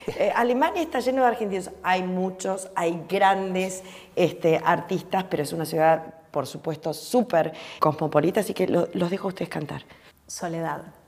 Alemania está lleno de argentinos. Hay muchos, hay grandes artistas, pero es una ciudad, por supuesto, súper cosmopolita, así que los dejo a ustedes cantar. Soledad.